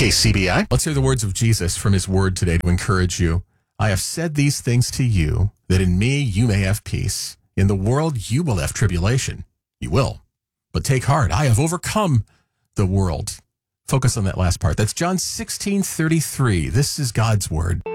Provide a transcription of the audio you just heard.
KCBI. Let's hear the words of Jesus from his word today to encourage you. I have said these things to you, that in me you may have peace. In the world you will have tribulation. You will. But take heart, I have overcome the world. Focus on that last part. That's John 16:33. This is God's word.